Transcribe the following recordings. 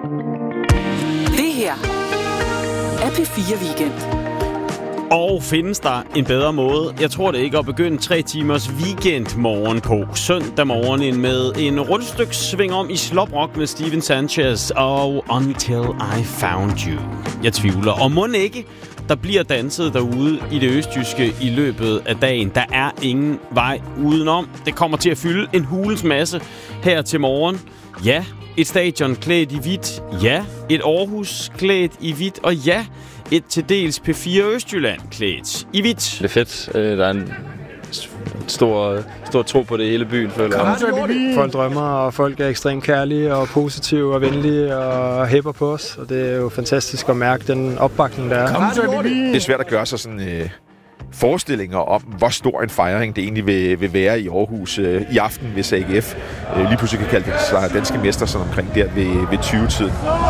Det her er P4 Weekend. Og findes der en bedre måde? Jeg tror det ikke at begynde 3 timers weekendmorgen på søndag morgen med en rundstykke sving om i sloprock med Steven Sanchez og Until I Found You. Jeg tvivler. Og mon ikke, der bliver danset derude i det østjyske i løbet af dagen. Der er ingen vej udenom. Det kommer til at fylde en hulens masse her til morgen. Ja, et stadion klædt i hvidt. Ja, et Aarhus klædt i hvidt. Og ja, et til dels P4 Østjylland klædt i hvidt. Det er fedt. Der er en stor tro på det hele byen, føler jeg. Folk drømmer, og folk er ekstremt kærlige og positive og venlige og hæpper på os. Og det er jo fantastisk at mærke den opbakning, der er. Det er svært at gøre sig sådan forestillinger om, hvor stor en fejring det egentlig vil være i Aarhus i aften, hvis AGF lige pludselig kan kalde sig danske mester sådan omkring der ved 20-tiden.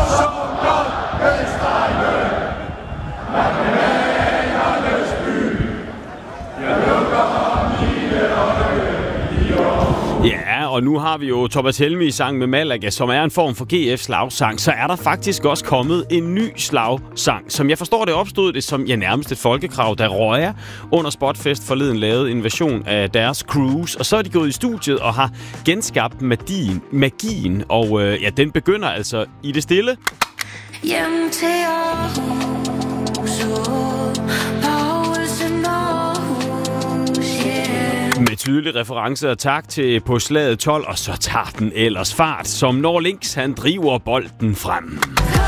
Ja, og nu har vi jo Thomas Helmig sang med Malaga, som er en form for GF-slagsang. Så er der faktisk også kommet en ny slagsang. Som jeg forstår det, opstod det som nærmest et folkekrav, da Røya under Spotfest forleden lavede en version af deres Cruise. Og så er de gået i studiet og har genskabt magien. Og den begynder altså i det stille. Hjem til Aarhus. Med tydelige referencer og tak til på slaget 12, og så tager den ellers fart, som når Links han driver bolden frem.